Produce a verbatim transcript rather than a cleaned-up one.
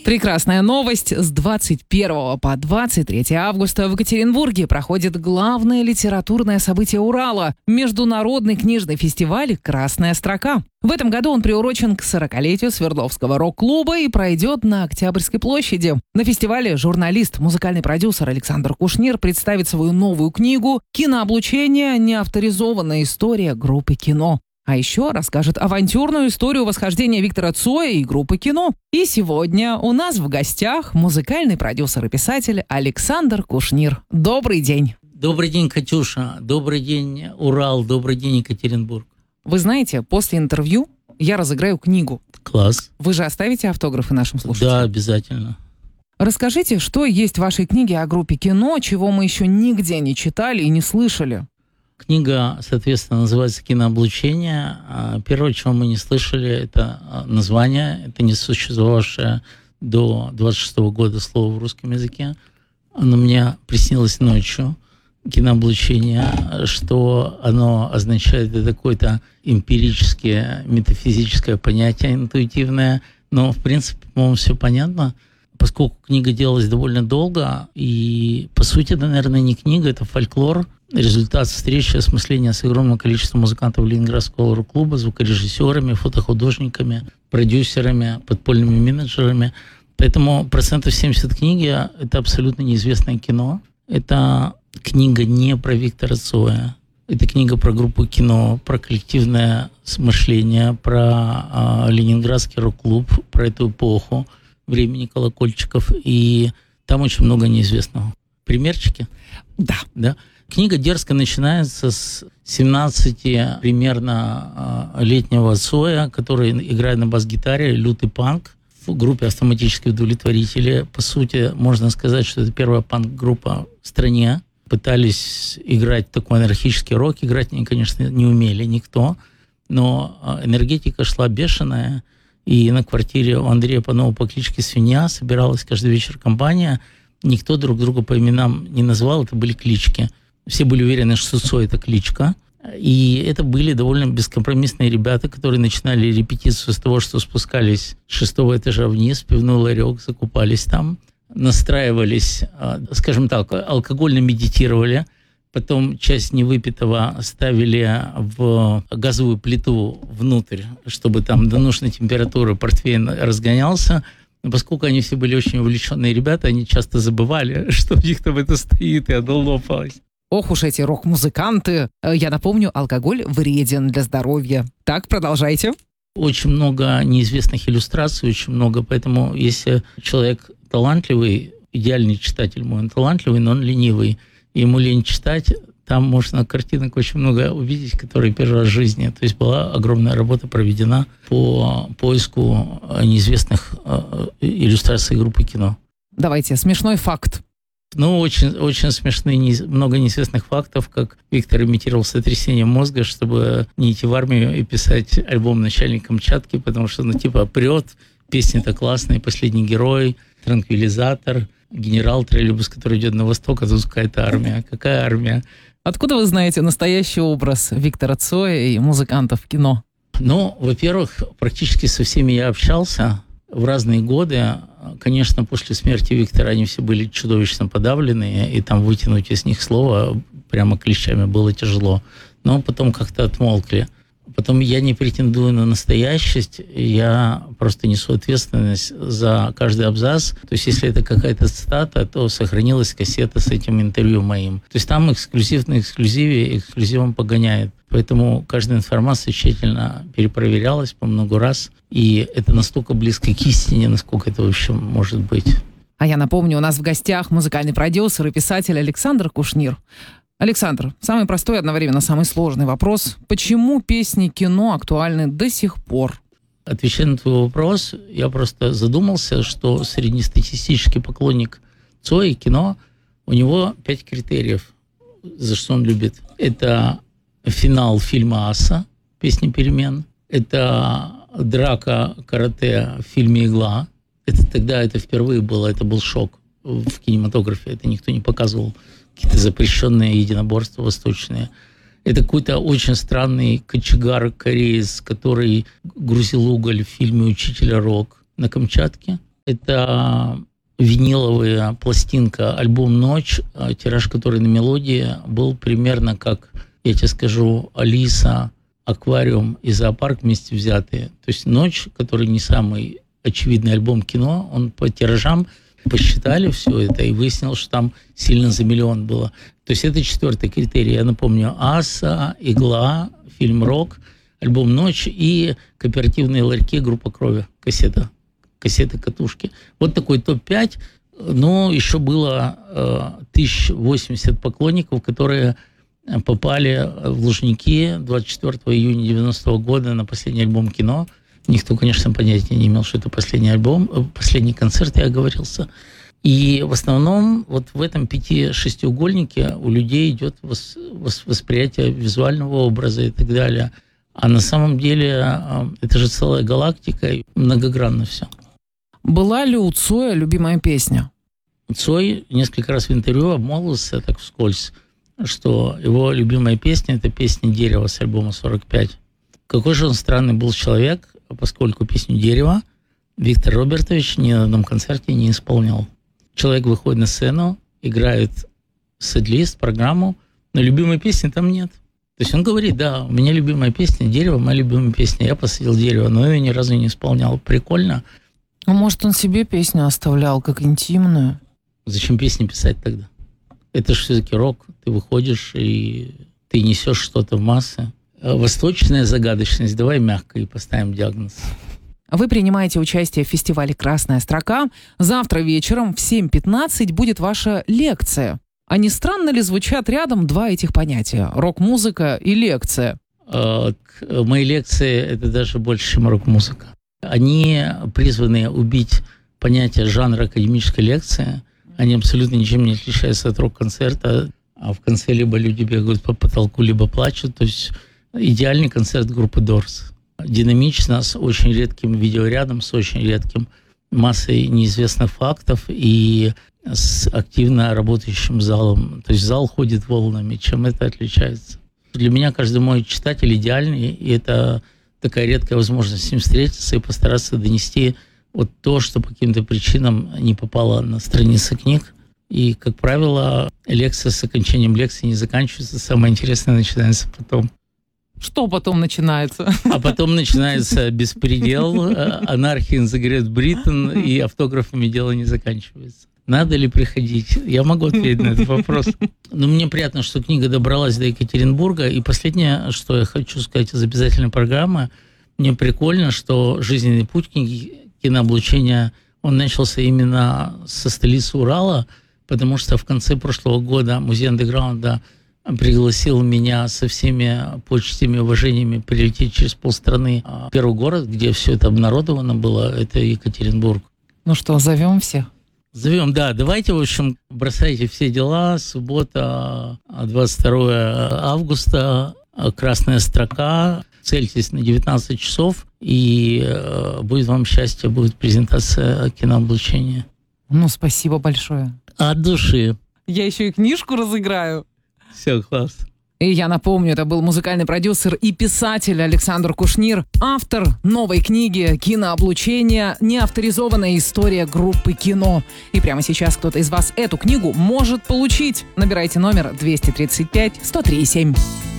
Прекрасная новость. С двадцать первого по двадцать третье августа в Екатеринбурге проходит главное литературное событие Урала – Международный книжный фестиваль «Красная строка». В этом году он приурочен к сорокалетию Свердловского рок-клуба и пройдет на Октябрьской площади. На фестивале журналист, музыкальный продюсер Александр Кушнир представит свою новую книгу «Кинооблучение. Неавторизованная история группы кино». А еще расскажет авантюрную историю восхождения Виктора Цоя и группы кино. И сегодня у нас в гостях музыкальный продюсер и писатель Александр Кушнир. Добрый день. Добрый день, Катюша. Добрый день, Урал. Добрый день, Екатеринбург. Вы знаете, после интервью я разыграю книгу. Класс. Вы же оставите автографы нашим слушателям? Да, обязательно. Расскажите, что есть в вашей книге о группе кино, чего мы еще нигде не читали и не слышали? Книга, соответственно, называется «Кинооблучение». Первое, чего мы не слышали, это название. Это не существовавшее до двадцать шестого года слово в русском языке. Оно мне приснилось ночью. Кинооблучение, что оно означает, это какое-то эмпирическое, метафизическое понятие интуитивное. Но, в принципе, по-моему, все понятно. Поскольку книга делалась довольно долго, и, по сути, это, наверное, не книга, это фольклор, результат встречи, осмысления с огромным количеством музыкантов Ленинградского рок-клуба, звукорежиссерами, фотохудожниками, продюсерами, подпольными менеджерами. Поэтому процентов семьдесят книги – это абсолютно неизвестное кино. Это книга не про Виктора Цоя. Это книга про группу кино, про коллективное мышление, про э, Ленинградский рок-клуб, про эту эпоху времени колокольчиков. И там очень много неизвестного. Примерчики? Да. Да. Книга дерзко начинается с семнадцати примерно летнего Цоя, который играет на бас-гитаре, лютый панк в группе «Автоматические удовлетворители». По сути, можно сказать, что это первая панк-группа в стране. Пытались играть такой анархический рок. Играть они, конечно, не умели никто. Но энергетика шла бешеная. И на квартире у Андрея Панова по кличке Свинья собиралась каждый вечер компания. Никто друг друга по именам не назвал, это были клички. Все были уверены, что Цой – это кличка. И это были довольно бескомпромиссные ребята, которые начинали репетицию с того, что спускались с шестого этажа вниз, в пивной ларек, закупались там, настраивались, скажем так, алкогольно медитировали, потом часть невыпитого ставили в газовую плиту внутрь, чтобы там до нужной температуры портвейн разгонялся. Но поскольку они все были очень увлеченные ребята, они часто забывали, что у них там это стоит, и оно лопалось. Ох уж эти рок-музыканты. Я напомню, алкоголь вреден для здоровья. Так, продолжайте. Очень много неизвестных иллюстраций, очень много. Поэтому если человек талантливый, идеальный читатель мой, он талантливый, но он ленивый, и ему лень читать, там можно картинок очень много увидеть, которые первый раз в жизни. То есть была огромная работа проведена по поиску неизвестных иллюстраций группы кино. Давайте, смешной факт. Ну, очень, очень смешные, много неизвестных фактов, как Виктор имитировал сотрясение мозга, чтобы не идти в армию и писать альбом «Начальник Камчатки», потому что, ну, типа, прет, песни-то классные, «Последний герой», «Транквилизатор», «Генерал троллейбус», который идет на восток, а тут какая-то армия. Какая армия? Откуда вы знаете настоящий образ Виктора Цоя и музыкантов кино? Ну, во-первых, практически со всеми я общался в разные годы. Конечно, после смерти Виктора они все были чудовищно подавлены, и там вытянуть из них слово прямо клещами было тяжело. Но потом как-то отмолкли. Потом я не претендую на настоящесть, я просто несу ответственность за каждый абзац. То есть, если это какая-то цитата, то сохранилась кассета с этим интервью моим. То есть, там эксклюзив на эксклюзиве, эксклюзивом погоняет. Поэтому каждая информация тщательно перепроверялась по много раз. И это настолько близко к истине, насколько это вообще может быть. А я напомню, у нас в гостях музыкальный продюсер и писатель Александр Кушнир. Александр, самый простой и одновременно самый сложный вопрос. Почему песни кино актуальны до сих пор? Отвечая на твой вопрос, я просто задумался, что среднестатистический поклонник Цоя и кино, у него пять критериев, за что он любит. Это финал фильма «Аса», песни «Перемен». Это драка карате в фильме «Игла». Это тогда это впервые было, это был шок в кинематографе. Это никто не показывал. Какие-то запрещенные единоборства восточные. Это какой-то очень странный кочегар-кореец, который грузил уголь в фильме «Учитель Рок» на Камчатке. Это виниловая пластинка, альбом «Ночь», тираж который на «Мелодии» был примерно как, я тебе скажу, «Алиса», «Аквариум» и «Зоопарк» вместе взятые. То есть «Ночь», который не самый очевидный альбом кино, он по тиражам посчитали все это и выяснилось, что там сильно за миллион было. То есть это четвертый критерий. Я напомню, «Аса», «Игла», фильм «Рок», альбом «Ночь» и кооперативные ларьки, группа «Крови», кассета, кассеты-катушки. Вот такой топ пять. Но еще было э, тысяча восемьдесят поклонников, которые попали в Лужники двадцать четвёртого июня девяностого года на последний альбом кино. Никто, конечно, понятия не имел, что это последний альбом, последний концерт, я оговорился. И в основном вот в этом пяти-шестиугольнике у людей идет восприятие визуального образа и так далее. А на самом деле это же целая галактика, и многогранно все. Была ли у Цоя любимая песня? Цой несколько раз в интервью обмолвился так вскользь, что его любимая песня – это песня «Дерево» с альбома сорок пять. Какой же он странный был человек, поскольку песню «Дерево» Виктор Робертович ни на одном концерте не исполнял. Человек выходит на сцену, играет сет-лист, программу, но любимой песни там нет. То есть он говорит: да, у меня любимая песня «Дерево», моя любимая песня, я посадил дерево, но ее ни разу не исполнял. Прикольно. А может, он себе песню оставлял, как интимную? Зачем песни писать тогда? Это же все-таки рок. Ты выходишь, и ты несешь что-то в массы. Восточная загадочность. Давай мягко и поставим диагноз. Вы принимаете участие в фестивале «Красная строка». Завтра вечером в семь пятнадцать будет ваша лекция. А не странно ли звучат рядом два этих понятия – рок-музыка и лекция? Э, мои лекции – это даже больше, чем рок-музыка. Они призваны убить понятие жанра академической лекции. Они абсолютно ничем не отличаются от рок-концерта. А в конце либо люди бегают по потолку, либо плачут. То есть идеальный концерт группы Doors. Динамично, с очень редким видеорядом, с очень редким массой неизвестных фактов и с активно работающим залом. То есть зал ходит волнами. Чем это отличается? Для меня каждый мой читатель идеальный, и это такая редкая возможность с ним встретиться и постараться донести вот то, что по каким-то причинам не попало на страницы книг. И, как правило, лекция с окончанием лекции не заканчивается, самое интересное начинается потом. Что потом начинается? А потом начинается беспредел, анархия in the Great Britain, и автографами дело не заканчивается. Надо ли приходить? Я могу ответить на этот вопрос. Но мне приятно, что книга добралась до Екатеринбурга. И последнее, что я хочу сказать из обязательной программы, мне прикольно, что жизненный путь книги «Кинооблучение», он начался именно со столицы Урала, потому что в конце прошлого года музей андеграунда пригласил меня со всеми почестями и уважениями прилететь через полстраны. Первый город, где все это обнародовано было, это Екатеринбург. Ну что, зовем всех? Зовем, да. Давайте, в общем, бросайте все дела. Суббота, двадцать второе августа, «Красная строка». Цельтесь на девятнадцать часов, и э, будет вам счастье, будет презентация кинооблучения. Ну, спасибо большое. От души. Я еще и книжку разыграю. Все, класс. И я напомню, это был музыкальный продюсер и писатель Александр Кушнир, автор новой книги «Кинооблучение. Неавторизованная история группы кино». И прямо сейчас кто-то из вас эту книгу может получить. Набирайте номер двести тридцать пять сто три семь.